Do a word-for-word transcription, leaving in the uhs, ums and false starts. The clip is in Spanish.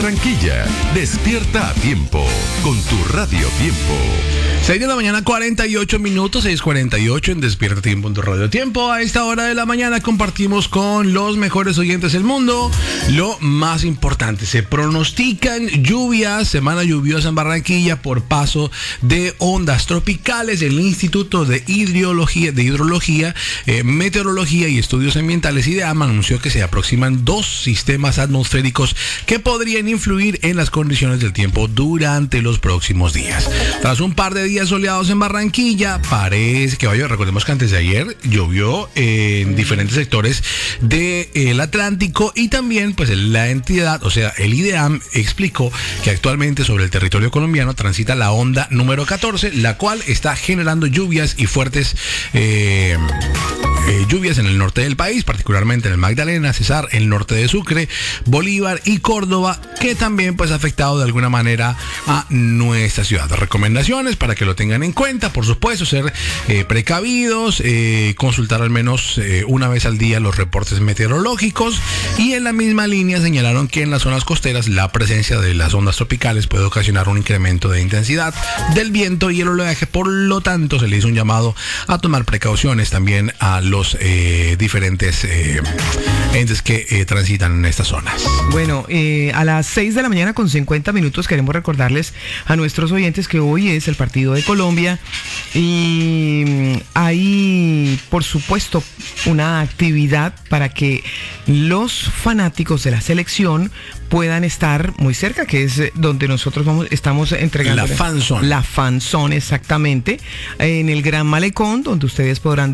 Barranquilla, despierta a tiempo con tu Radio Tiempo. seis de la mañana, cuarenta y ocho minutos, seis cuarenta y ocho en Despierta Tiempo en tu Radio Tiempo. A esta hora de la mañana compartimos con los mejores oyentes del mundo lo más importante. Se pronostican lluvias, semana lluviosa en Barranquilla por paso de ondas tropicales. El Instituto de Hidrología, de Hidrología eh, Meteorología y Estudios Ambientales, IDEAM, anunció que se aproximan dos sistemas atmosféricos que podrían influir en las condiciones del tiempo durante los próximos días. Tras un par de días soleados en Barranquilla, parece que vaya, recordemos que antes de ayer llovió en diferentes sectores del Atlántico y también pues la entidad, o sea, el IDEAM explicó que actualmente sobre el territorio colombiano transita la onda número catorce, la cual está generando lluvias y fuertes eh, eh, lluvias en el norte del país, particularmente en el Magdalena, Cesar, el norte de Sucre, Bolívar y Córdoba, que también pues ha afectado de alguna manera a nuestra ciudad. Recomendaciones para que lo tengan en cuenta, por supuesto, ser eh, precavidos, eh, consultar al menos eh, una vez al día los reportes meteorológicos, y en la misma línea señalaron que en las zonas costeras la presencia de las ondas tropicales puede ocasionar un incremento de intensidad del viento y el oleaje, por lo tanto se le hizo un llamado a tomar precauciones también a los eh, diferentes eh, entes que eh, transitan en estas zonas. Bueno, eh, a las seis de la mañana con cincuenta minutos queremos recordarles a nuestros oyentes que hoy es el partido de Colombia y hay, por supuesto, una actividad para que los fanáticos de la selección puedan estar muy cerca, que es donde nosotros vamos, estamos entregando la fanzone. La fanzone, exactamente, en el Gran Malecón, donde ustedes podrán